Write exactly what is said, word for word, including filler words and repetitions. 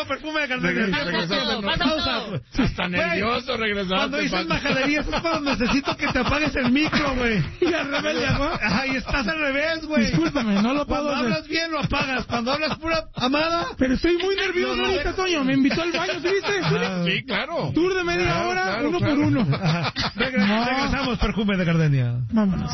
nuevo perfume de Gardenia. Hasta nervioso regresaste. Cuando dices majaderías es cuando necesito que te apagues el micro, güey. Y al revés, ¿no? Ajá, y estás al revés, güey. Discúlpame, no lo puedo Cuando hacer. hablas bien lo apagas. Cuando hablas pura amada. Pero estoy muy nervioso ahorita, Toño. Me invitó al baño, ¿sí viste? Sí, claro. Tour de media Claro, hora, claro, uno claro. por uno. Regre- No. Regresamos, perfume de Gardenia. Vámonos.